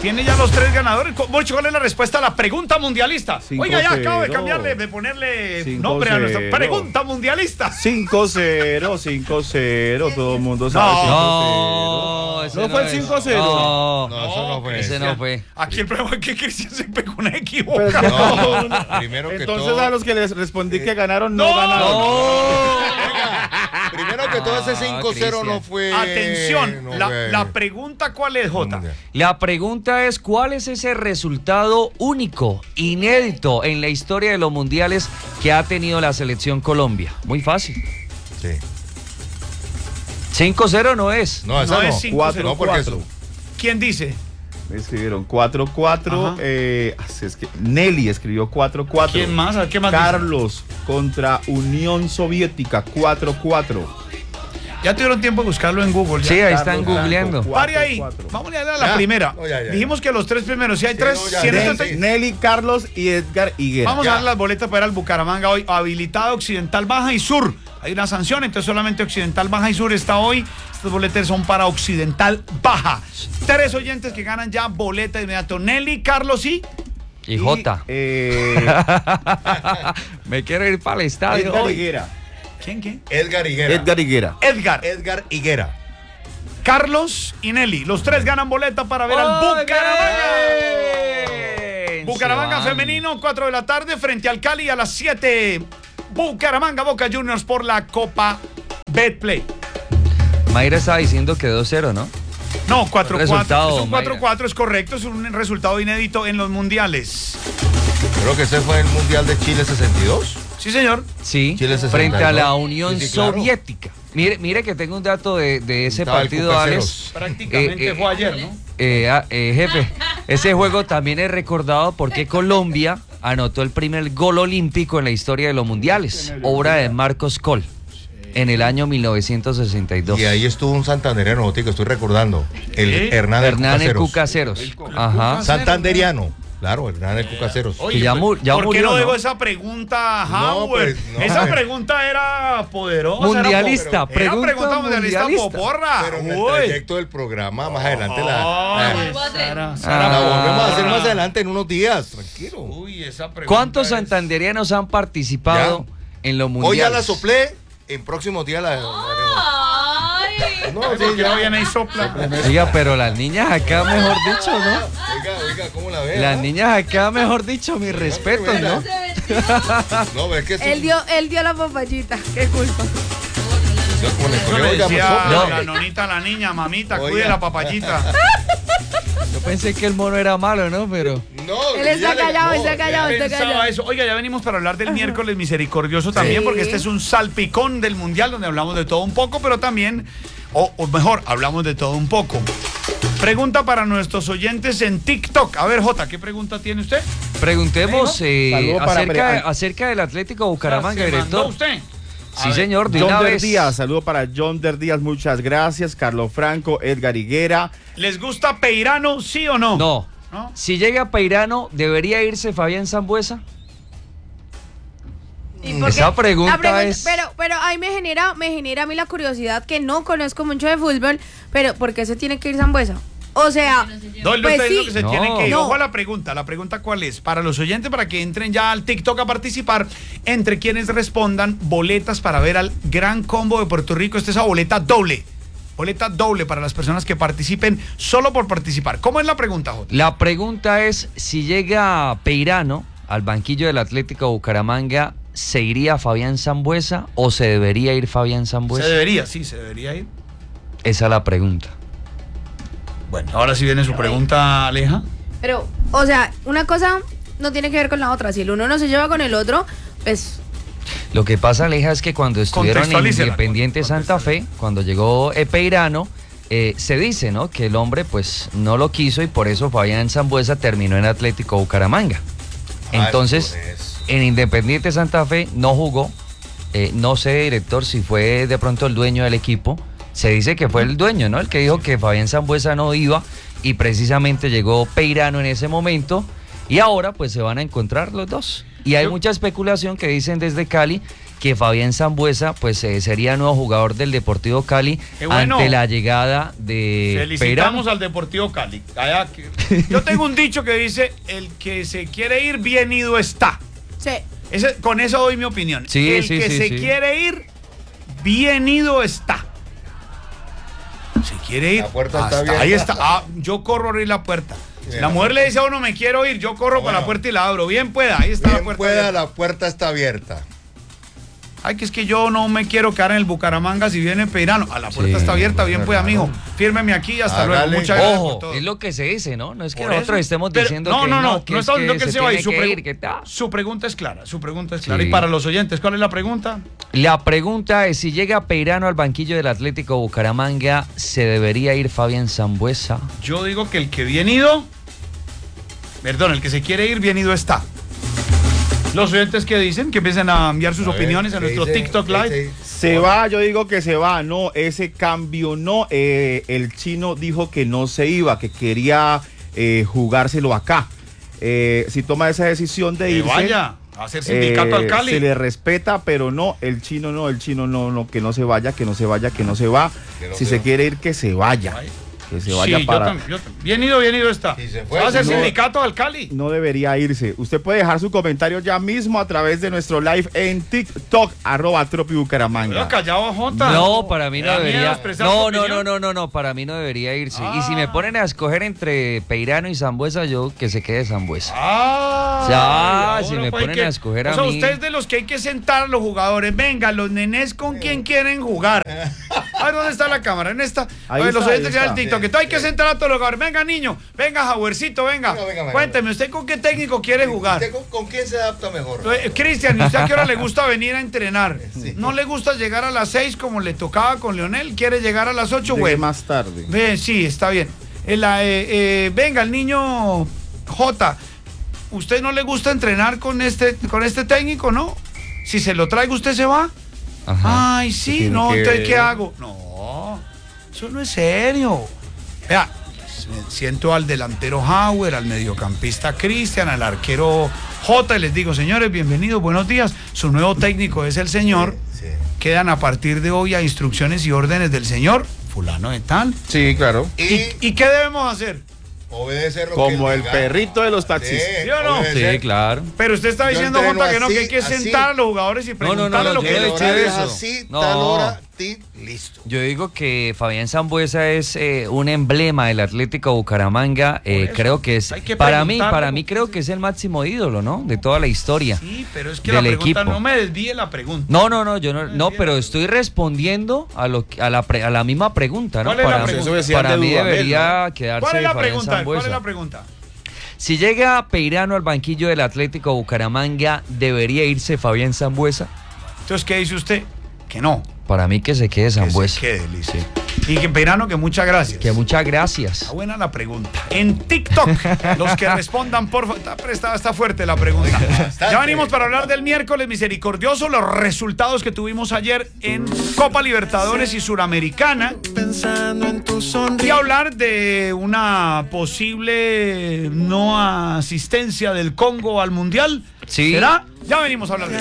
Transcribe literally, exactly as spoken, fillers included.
Tiene ya los tres ganadores. Borcho, ¿cuál es la respuesta a la pregunta mundialista? cinco Oiga, ya cero. acabo de cambiarle, de ponerle cinco nombre a nuestra cero. pregunta mundialista. cinco cero, cinco cero, todo el mundo sabe. No. cinco cero. ese ¿No fue el es. cinco cero? No, No, eso no fue. ese no fue. Aquí el problema es que Cristian se pegó una Pero es equivocada. que No, no. primero que Entonces todo. a los que les respondí que ganaron, no, No. ganaron. Primero que todo, ese Ah, cinco cero no Cristian. fue. Atención, no la, fue- la pregunta ¿cuál es, Jota? Mundial. La pregunta es, ¿cuál es ese resultado único, inédito en la historia de los mundiales que ha tenido la selección Colombia? Muy fácil. Sí. cinco cero no es. No, esa No no. es cinco cuatro, cero. No, porque cuatro. eso. ¿Quién dice? Me escribieron cuatro cuatro. Ajá. Eh, así es que Nelly escribió cuatro cuatro. ¿Quién más? A ver, ¿qué más dice? Carlos contra Unión Soviética cuatro cuatro. Ya tuvieron tiempo de buscarlo en Google. ya. Sí, ahí Carlos están Franco, googleando. cuatro, Pare ahí. cuatro. Vamos a la Ya. primera. No, ya, ya, Dijimos que los tres primeros. Si hay Sí, tres, no, ya, si en ya, esta Nelly, te- Nelly, Carlos y Edgar Higuera. Vamos Ya. a dar las boletas para ir al Bucaramanga hoy. Habilitado Occidental, Baja y Sur. Hay una sanción, entonces solamente Occidental, Baja y Sur está hoy. Estas boletas son para Occidental, Baja. Tres oyentes que ganan ya boleta de inmediato. Nelly, Carlos y... Y Jota. eh, Me quiero ir para el estadio Edgar hoy. Higuera. ¿Quién, quién? Edgar Higuera. Edgar Higuera. Edgar, Edgar Higuera. Carlos y Nelly. Los tres ganan boleta para ver al Bucaramanga. Bien. Bucaramanga Se van. femenino, cuatro de la tarde, frente al Cali a las siete. Bucaramanga, Boca Juniors por la Copa Betplay. Mayra estaba diciendo que dos cero, ¿no? No, cuatro cuatro. Resultado, Es un cuatro Mayra. cuatro, es correcto. Es un resultado inédito en los mundiales. Creo que ese fue el Mundial de Chile sesenta y dos. Sí, señor. Sí, Chile sesenta y dos. frente a la Unión Sí, sí, claro. Soviética. Mire, mire que tengo un dato de, de ese Estaba el partido, Cuca Alex. Ceros. Prácticamente Eh, eh, fue ayer, ¿no? Eh, ah, eh, jefe, ese juego también es recordado porque Colombia anotó el primer gol olímpico en la historia de los mundiales, obra de Marcos Coll, en el año mil novecientos sesenta y dos. Y ahí estuvo un santanderiano, que estoy recordando. El ¿Sí? Hernán el Hernán el Cucaceros. Cucaceros. Ajá. Santanderiano. Claro, Hernán el Cucaceros. Oye, Que ya pues, mu- ya ¿por qué murió, no ¿no? dejó esa pregunta, No, Howard? pues, no, esa pero- pregunta era poderosa. Mundialista, era, po- pregunta era pregunta mundialista, mundialista. poporra. Pero en el Uy. trayecto del programa, más adelante la, Ay, la, Sara, Ah. Sara, la volvemos a hacer poporra. más adelante en unos días. Tranquilo. Uy, esa pregunta ¿Cuántos es- santanderianos han participado en los mundiales? Hoy ya la soplé, en próximos días la, la haremos. Ay. No, Ay, sí, ¿por qué ya. no viene y sopla? Oiga, pero las niñas acá, mejor dicho, ¿no? Oiga, oiga, ¿cómo la ve? Las ah? niñas acá, mejor dicho, mis respetos, ¿no? No, es que eso- Él dio, él dio la papayita. Qué culpa. yo como le Eso colgué, le oiga, me decía sopla. la nonita a la niña, mamita, Oiga. cuide la papayita. Yo pensé que el mono era malo, ¿no? Pero... No, Él está ya le- callado, no, está ya- callado, está Pensaba callado. eso. Oiga, ya venimos para hablar del miércoles misericordioso también, Sí. porque este es un salpicón del mundial donde hablamos de todo un poco, pero también, o, o mejor, hablamos de todo un poco. Pregunta para nuestros oyentes en TikTok. A ver, Jota, ¿qué pregunta tiene usted? Preguntemos eh, Saludo para acerca, Bre- acerca del Atlético Bucaramanga, ¿Se mandó director. usted? A Sí, ver. señor, de John una Der vez. Díaz, saludo para John Der Díaz, muchas gracias. Carlos Franco, Edgar Higuera. ¿Les gusta Peirano, sí o no? No. ¿No? Si llega Peirano, ¿debería irse Fabián Sambuesa? ¿Y por qué? Esa pregunta La es- Pero, pero ahí me genera, me genera a mí la curiosidad que no conozco mucho de fútbol, pero ¿por qué se tiene que ir Sambuesa? O sea, No, él no pues está diciendo sí. que se No. tienen que ir. No. Ojo a la pregunta. La pregunta ¿cuál es? Para los oyentes, para que entren ya al TikTok a participar, entre quienes respondan boletas para ver al Gran Combo de Puerto Rico. Esta es esa boleta doble. Boleta doble para las personas que participen solo por participar. ¿Cómo es la pregunta, Jota? La pregunta es, si llega Peirano al banquillo del Atlético Bucaramanga, ¿se iría Fabián Sambuesa o se debería ir Fabián Sambuesa? Se debería, sí, se debería ir. Esa es la pregunta. Bueno, ahora sí viene su pregunta, Aleja. Pero, o sea, una cosa no tiene que ver con la otra. Si el uno no se lleva con el otro, pues Lo que pasa, Aleja, es que cuando estuvieron en Contextualícela. Independiente Santa Fe, cuando llegó Peirano, eh, se dice, ¿no?, que el hombre pues no lo quiso y por eso Fabián Sambuesa terminó en Atlético Bucaramanga. Ah, Entonces, por eso. en Independiente Santa Fe no jugó. Eh, no sé, director, si fue de pronto el dueño del equipo. Se dice que fue el dueño, ¿no?, el que dijo que Fabián Sambuesa no iba y precisamente llegó Peirano en ese momento y ahora pues se van a encontrar los dos. Y hay Yo- mucha especulación que dicen desde Cali que Fabián Sambuesa pues eh, sería nuevo jugador del Deportivo Cali Qué bueno. ante la llegada de Felicitamos Peirano. al Deportivo Cali. Allá que- Yo tengo un dicho que dice, el que se quiere ir, bien ido está. Sí. Ese- con eso doy mi opinión. Sí, el sí, que sí, se sí. quiere ir, bien ido está. Se quiere ir. La puerta está hasta abierta. ahí está. Ah, yo corro a abrir la puerta. Si la mujer le dice a uno, me quiero ir, yo corro para la Bueno. puerta y la abro. Bien pueda, ahí está la Bien puerta. pueda, abierta. la puerta está abierta. Ay, que es que yo no me quiero quedar en el Bucaramanga si viene Peirano. A la puerta Sí, está abierta, bien pueda, claro. mijo. Fírmeme aquí y hasta Hágale. luego. Muchas gracias por Ojo, todo. es lo que se dice, ¿no? No es que Por nosotros eso. estemos Pero- diciendo no, que no, no, no, no, que no es estamos diciendo que que él se se va a ir. tiene Su, que pregu- ir, que tal. su pregunta es clara, su pregunta es clara. Sí. Y para los oyentes, ¿cuál es la pregunta? La pregunta es si llega Peirano al banquillo del Atlético Bucaramanga, ¿se debería ir Fabián Sambuesa? Yo digo que el que bien ido, perdón, el que se quiere ir, bien ido está. Los oyentes que dicen, que empiecen a enviar sus A ver, opiniones a ¿qué nuestro dice? TikTok ¿Qué Live. dice? Se va, yo digo que se va, no, ese cambio no, eh, el chino dijo que no se iba, que quería eh, jugárselo acá. Eh, si toma esa decisión de Que irse, vaya a hacer sindicato eh, al Cali. se le respeta, pero no, el chino no, el chino no, no, que no se vaya, que no se vaya, que no se va. Que no si se se va. quiere ir, que se vaya, Vaya. que se vaya Sí, yo para... tam- yo tam- bien ido, bien ido está. Si se Se fue, va a hacer no- sindicato al Cali. No debería irse. Usted puede dejar su comentario ya mismo a través de nuestro live en TikTok, arroba Tropi Oiga, Bucaramanga. callado, Jota. No, para mí ¿Le no da miedo debería. expresar No, su no, opinión? no, no, no, no, para mí no debería irse. Y si Ah. me ponen a escoger entre Peirano y Sambuesa, yo que se quede Sambuesa. Ah, Ya, y si ahora me pues hay ponen que- a escoger a o sea, mí. usted es de los que hay que sentar a los jugadores. Venga, los nenes con quién quieren jugar. A ver, ¿dónde está la cámara? En esta. A Ahí ver, los está, oyentes ahí ya del está. TikTok. Sí, Entonces hay que sí. sentar a todos los jugadores. Venga, niño. Venga, Jaguercito, venga. Venga, venga, venga. Cuénteme, ¿usted con qué técnico quiere jugar? ¿Usted con, con quién se adapta mejor? Eh, Cristian, ¿y usted a qué hora le gusta venir a entrenar? Sí. ¿No le gusta llegar a las seis como le tocaba con Leonel? ¿Quiere llegar a las ocho, Llegue güey? más tarde. Ve, sí, está bien. Eh, la, eh, eh, venga, el niño J, ¿usted no le gusta entrenar con este, con este técnico, no? Si se lo traigo, ¿usted se va? Ajá. Ay, sí, tiene no, que entonces, ver? ¿qué hago? No, eso no es serio. Vea, siento al delantero Hauer, al mediocampista Cristian, al arquero J, y les digo, señores, bienvenidos, buenos días. Su nuevo técnico es el señor. Sí. Quedan a partir de hoy a instrucciones y órdenes del señor fulano de tal. Sí, claro. Y, ¿Y, y qué debemos hacer? obedecer lo que Como él el diga. perrito de los taxis. ¿Sí o no? obedecer. Sí, claro. Pero usted está Yo diciendo, entreno Jota, que no, así, que hay que así. sentar a los jugadores y No, no, preguntarle no, lo yo que no he El dicho horario es eso. así, No. tal hora, ti, listo. Yo digo que Fabián Sambuesa es eh, un emblema del Atlético Bucaramanga. Eh, eso, creo que es, hay que para mí, preguntarle para porque mí creo que es el máximo ídolo, ¿no? De toda la historia. Sí, pero es que del la pregunta, equipo. no me desvíe la pregunta. No, no, no, yo no, no, pero estoy respondiendo a lo que- a la pre- a la misma pregunta, ¿no? ¿Cuál es la para pregunta? Eso decían para de mí Dudamel, debería quedarse ¿Cuál es la Fabián pregunta? ¿Cuál Sambuesa. es la pregunta? Si llega Peirano al banquillo del Atlético Bucaramanga, ¿debería irse Fabián Sambuesa? Entonces, ¿qué dice usted? Que no. Para mí que se quede Que se Sambuesa. quede, listo. Y que Peirano, que muchas gracias. Que muchas gracias. Está buena la pregunta. En TikTok, los que respondan, por favor. Está, prestada, está fuerte la pregunta. Ya venimos para hablar del miércoles misericordioso, los resultados que tuvimos ayer en Copa Libertadores y Suramericana. Pensando en tu Y sonrisa. hablar de una posible no asistencia del Congo al Mundial. Sí. ¿Será? Ya venimos a hablar de eso.